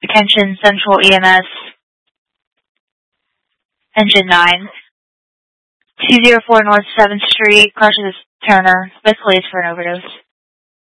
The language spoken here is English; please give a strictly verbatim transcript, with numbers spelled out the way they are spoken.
Attention Central E M S. Engine nine. two oh four North seventh Street, crushes Turner, with police for an overdose.